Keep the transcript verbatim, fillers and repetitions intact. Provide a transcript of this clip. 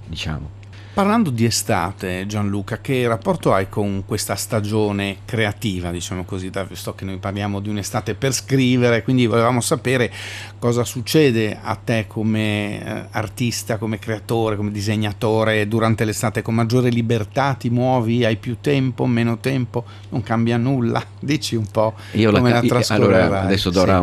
diciamo. Parlando di estate, Gianluca, che rapporto hai con questa stagione creativa, diciamo così, visto che noi parliamo di un'estate per scrivere, quindi volevamo sapere cosa succede a te come eh, artista, come creatore, come disegnatore durante l'estate, con maggiore libertà ti muovi, hai più tempo, meno tempo, non cambia nulla, dici un po' Io la, come la allora trascorrerai. adesso Sì. darò